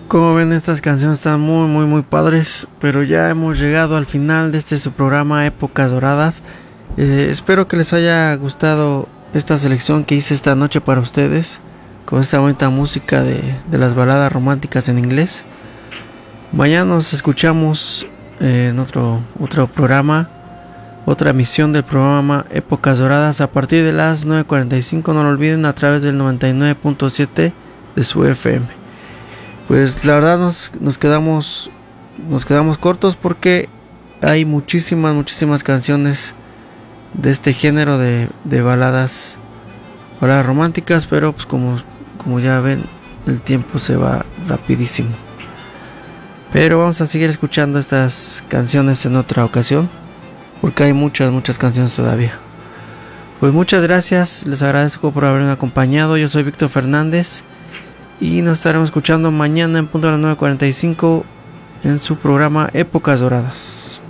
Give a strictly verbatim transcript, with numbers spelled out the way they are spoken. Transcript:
Como ven, estas canciones están muy muy muy padres, pero ya hemos llegado al final de este su programa Épocas Doradas. Eh, espero que les haya gustado esta selección que hice esta noche para ustedes, con esta bonita música de, de las baladas románticas en inglés. Mañana nos escuchamos eh, en otro, otro programa, otra emisión del programa Épocas Doradas a partir de las nueve cuarenta y cinco, no lo olviden, a través del noventa y nueve punto siete de su F M. Pues la verdad nos, nos quedamos nos quedamos cortos porque hay muchísimas muchísimas canciones de este género de, de baladas baladas románticas, pero pues como, como ya ven, el tiempo se va rapidísimo. Pero vamos a seguir escuchando estas canciones en otra ocasión, porque hay muchas muchas canciones todavía. Pues muchas gracias, les agradezco por haberme acompañado. Yo soy Víctor Fernández y nos estaremos escuchando mañana en punto de las nueve cuarenta y cinco en su programa Épocas Doradas.